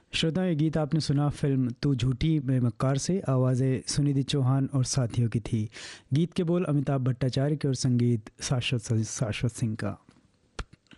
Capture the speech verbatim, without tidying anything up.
श्रोता, ये गीत आपने सुना फिल्म तू झूठी में मक्कार से। आवाज़ें सुनिधि चौहान और साथियों की थी। गीत के बोल अमिताभ भट्टाचार्य के और संगीत शाश्वत शाश्वत सिंह का।